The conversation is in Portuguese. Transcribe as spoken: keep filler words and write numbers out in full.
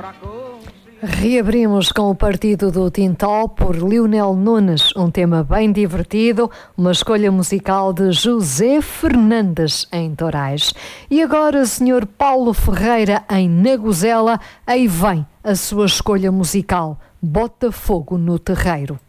Reabrimos com o Partido do Tintó por Lionel Nunes, um tema bem divertido, uma escolha musical de José Fernandes em Torais. E agora, senhor Paulo Ferreira em Nagozela, aí vem a sua escolha musical, Bota Fogo no Terreiro.